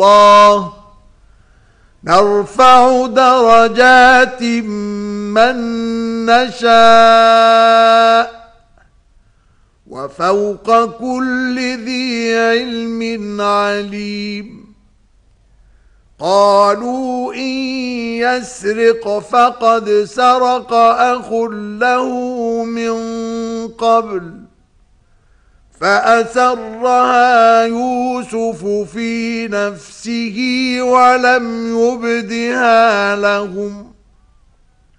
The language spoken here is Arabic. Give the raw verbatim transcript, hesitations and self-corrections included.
الله نرفع درجات من نشاء وفوق كل ذي علم عليم. قالوا إن يسرق فقد سرق أخ له من قبل فأسرها يوسف في نفسه ولم يبدها لهم